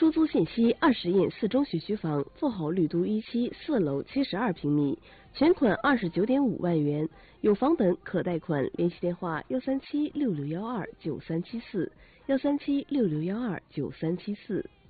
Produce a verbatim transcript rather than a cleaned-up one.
出租信息：二十印四中学区房，富豪绿都一期四楼七十二平米，全款二十九点五万元，有房本可贷款。联系电话：幺三七六六幺二九三七四，幺三七六六幺二九三七四。